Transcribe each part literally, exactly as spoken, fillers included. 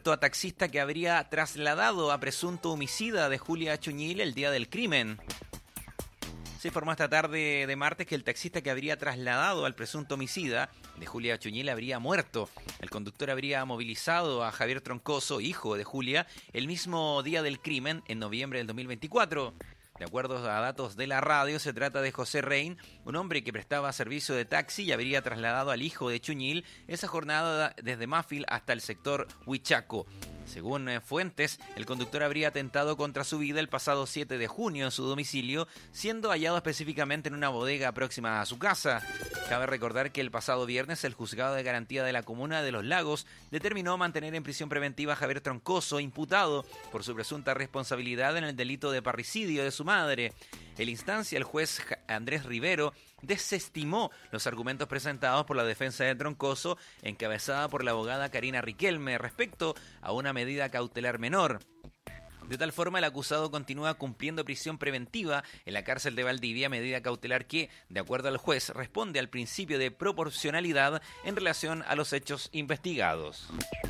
muerto a taxista que habría trasladado a presunto homicida de Julia Achuñil el día del crimen. Se informó esta tarde de martes que el taxista que habría trasladado al presunto homicida de Julia Achuñil habría muerto. El conductor habría movilizado a Javier Troncoso, hijo de Julia, el mismo día del crimen, en noviembre del dos mil veinticuatro. De acuerdo a datos de la radio, se trata de José Rein, un hombre que prestaba servicio de taxi y habría trasladado al hijo de Achuñil esa jornada desde Mafil hasta el sector Huichaco. Según fuentes, el conductor habría atentado contra su vida el pasado siete de junio en su domicilio, siendo hallado específicamente en una bodega próxima a su casa. Cabe recordar que el pasado viernes el Juzgado de Garantía de la Comuna de Los Lagos determinó mantener en prisión preventiva a Javier Troncoso, imputado por su presunta responsabilidad en el delito de parricidio de su madre. En la instancia, el juez Andrés Rivero desestimó los argumentos presentados por la defensa de Troncoso, encabezada por la abogada Karina Riquelme, respecto a una medida cautelar menor. De tal forma, el acusado continúa cumpliendo prisión preventiva en la cárcel de Valdivia, medida cautelar que, de acuerdo al juez, responde al principio de proporcionalidad en relación a los hechos investigados.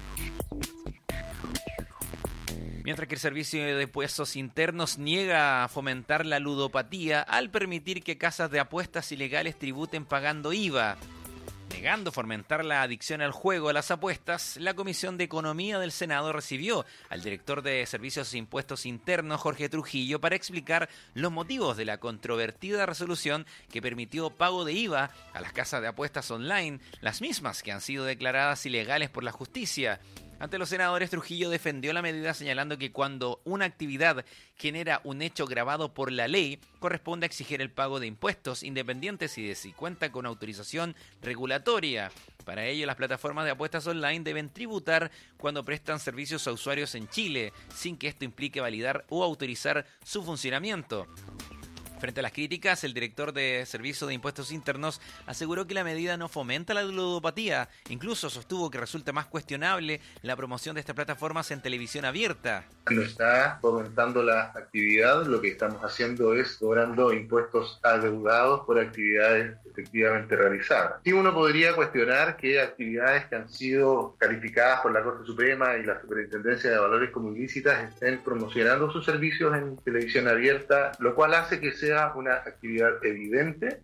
Mientras que el Servicio de Impuestos Internos niega a fomentar la ludopatía al permitir que casas de apuestas ilegales tributen pagando I V A. Negando fomentar la adicción al juego a las apuestas, la Comisión de Economía del Senado recibió al director de Servicios de Impuestos Internos, Jorge Trujillo, para explicar los motivos de la controvertida resolución que permitió pago de I V A a las casas de apuestas online, las mismas que han sido declaradas ilegales por la justicia. Ante los senadores, Trujillo defendió la medida señalando que cuando una actividad genera un hecho gravado por la ley, corresponde a exigir el pago de impuestos independientes y de si cuenta con autorización regulatoria. Para ello, las plataformas de apuestas online deben tributar cuando prestan servicios a usuarios en Chile, sin que esto implique validar o autorizar su funcionamiento. Frente a las críticas, el director de Servicio de Impuestos Internos aseguró que la medida no fomenta la ludopatía. Incluso sostuvo que resulta más cuestionable la promoción de estas plataformas en televisión abierta. No está fomentando la actividad, lo que estamos haciendo es cobrando impuestos adeudados por actividades efectivamente realizadas. Sí, uno podría cuestionar que actividades que han sido calificadas por la Corte Suprema y la Superintendencia de Valores como ilícitas estén promocionando sus servicios en televisión abierta, lo cual hace que sea una actividad evidente.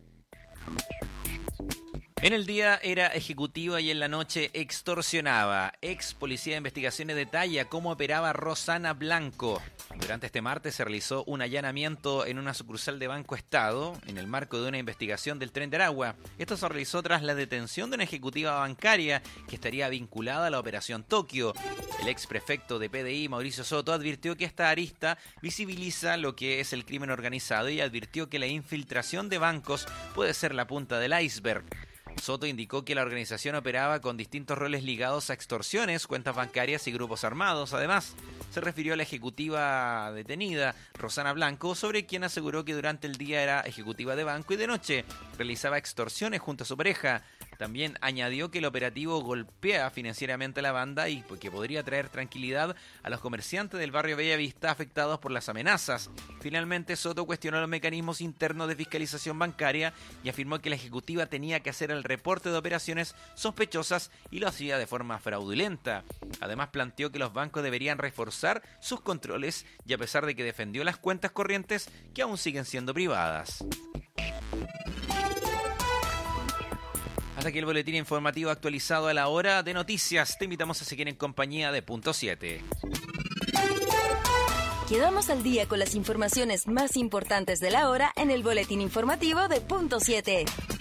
En el día era ejecutiva y en la noche extorsionaba. Ex policía de investigaciones detalla cómo operaba Rosana Blanco. Durante este martes se realizó un allanamiento en una sucursal de Banco Estado en el marco de una investigación del Tren de Aragua. Esto se realizó tras la detención de una ejecutiva bancaria que estaría vinculada a la Operación Tokio. El ex prefecto de P D I, Mauricio Soto, advirtió que esta arista visibiliza lo que es el crimen organizado y advirtió que la infiltración de bancos puede ser la punta del iceberg. Soto indicó que la organización operaba con distintos roles ligados a extorsiones, cuentas bancarias y grupos armados. Además, se refirió a la ejecutiva detenida, Rosana Blanco, sobre quien aseguró que durante el día era ejecutiva de banco y de noche realizaba extorsiones junto a su pareja. También añadió que el operativo golpea financieramente a la banda y que podría traer tranquilidad a los comerciantes del barrio Bellavista afectados por las amenazas. Finalmente, Soto cuestionó los mecanismos internos de fiscalización bancaria y afirmó que la ejecutiva tenía que hacer el reporte de operaciones sospechosas y lo hacía de forma fraudulenta. Además, planteó que los bancos deberían reforzar sus controles y a pesar de que defendió las cuentas corrientes que aún siguen siendo privadas. Hasta aquí el boletín informativo actualizado a la hora de noticias. Te invitamos a seguir en compañía de Punto siete. Quedamos al día con las informaciones más importantes de la hora en el boletín informativo de Punto siete.